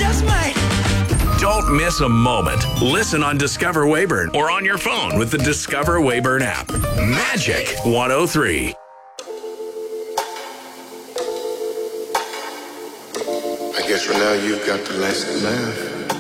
just might. Don't miss a moment. Listen on Discover Weyburn or on your phone with the Discover Weyburn app. Magic 103. I guess for now you've got the last laugh.